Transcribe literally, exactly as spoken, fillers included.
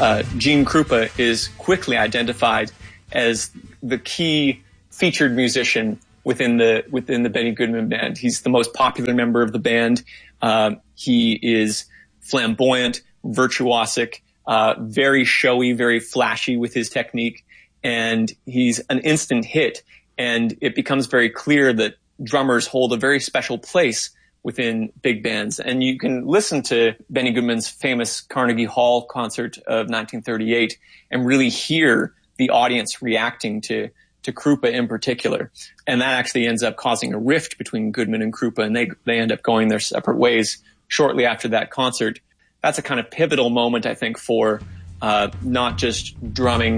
uh, Gene Krupa is quickly identified as the key featured musician within the within the Benny Goodman Band. He's the most popular member of the band. Uh, he is flamboyant, virtuosic, uh, very showy, very flashy with his technique, and he's an instant hit. And it becomes very clear that drummers hold a very special place within big bands. And you can listen to Benny Goodman's famous Carnegie Hall concert of nineteen thirty-eight and really hear the audience reacting to to Krupa in particular. And that actually ends up causing a rift between Goodman and Krupa, and they they end up going their separate ways shortly after that concert. That's a kind of pivotal moment, I think, for uh not just drumming